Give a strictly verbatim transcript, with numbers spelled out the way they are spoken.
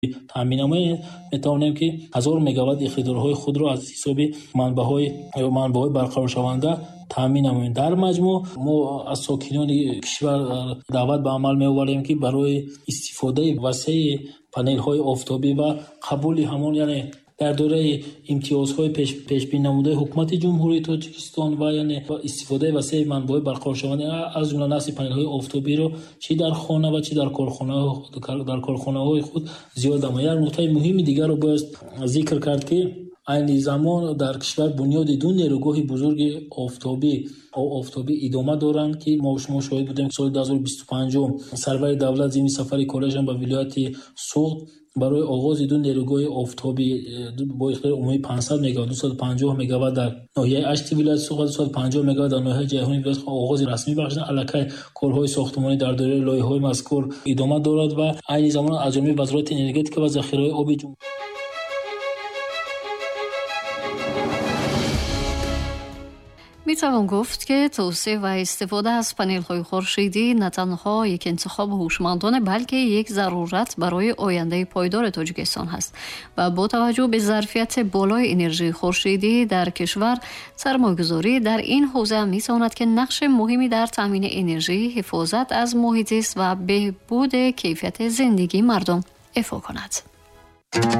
تامین نمایی میتوانیم که هزار مگاوات اخراج‌های خود را از حساب منبع‌های منبع‌های برقرار شونده تامین نماییم. در مجموع ما از ساکنان کشور دعوت به عمل می‌آوریم که برای استفاده وسیع پانل‌های آفتابی و قبول همان یعنی در دوره امتیازهای پیش پیش بینی نموده حکومت جمهوری تاجیکستان و یعنی استفاده وسیع منبع برقرار شونده از جمله نصب پانل‌های آفتابی رو چی در خانه و چی در کارخانه در کارخانه‌های خود زیاد نماید. نکته مهم دیگر رو باید ذکر کرد که این زمان در کشور بنیاد دو نیروگاه بزرگ آفتابی او آفتابی ادامه دارند که ما شما شاهد بودیم سال دو هزار و بیست و پنج سرور دولت زمین سفری کالج به ولایت سوخت برای آغاز دو نیروگاه آفتابی با اختیار عمومی پانصد مگاوات دویست و پنجاه مگاوات در ناحیه اشت ولایت سوخت و دویست و پنجاه مگاوات در ناحیه جیهانی ولایت آغاز رسمی بخشیدند. الکی کارهای ساختمانی در دوره لایحه‌های مذکور ادامه دارد و این زمان از جانب وزارت انرژی و ذخیره آب جمهوری می توان گفت که توسعه و استفاده از پانل‌های خورشیدی نه تنها یک انتخاب هوشمندانه بلکه یک ضرورت برای آینده پایدار تاجیکستان است و با توجه به ظرفیت بالای انرژی خورشیدی در کشور سرمایه‌گذاری در این حوزه می تواند که نقش مهمی در تامین انرژی، حفاظت از محیط زیست و بهبود کیفیت زندگی مردم ایفا کند.